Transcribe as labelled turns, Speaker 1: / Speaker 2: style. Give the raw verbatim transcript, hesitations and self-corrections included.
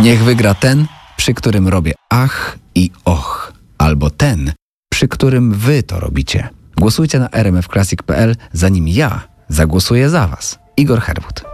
Speaker 1: Niech wygra ten, przy którym robię ach i och, albo ten, przy którym wy to robicie. Głosujcie na r m f classic kropka p l, zanim ja zagłosuję za was. Igor Herwód.